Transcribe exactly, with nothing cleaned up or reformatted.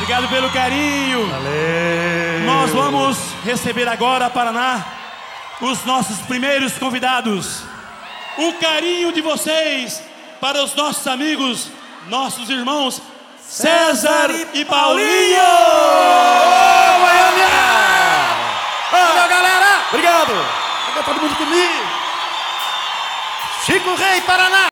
Obrigado pelo carinho. Valeu. Nós vamos receber agora, Paraná, os nossos primeiros convidados. O carinho de vocês para os nossos amigos, nossos irmãos César, César e, e Paulinho! Ô, Goiânia! Valeu, galera! Obrigado! Fica todo mundo comigo! Chico Rei, Paraná!